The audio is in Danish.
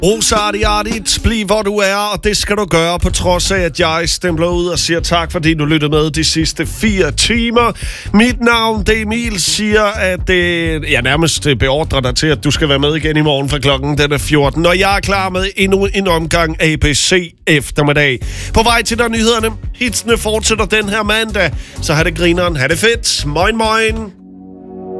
Rosardiardigt, bliv hvor du er, og det skal du gøre på trods af, at jeg stempler ud og siger tak, fordi du lyttede med de sidste 4 timer. Mit navn, det er Emil, siger, at jeg nærmest beordrer dig til, at du skal være med igen i morgen fra klokken den er 14. Og jeg er klar med endnu en omgang ABC eftermiddag. På vej til der nyhederne. Hitsene fortsætter den her mandag, så har det grineren, ha' det fedt. Moin moin.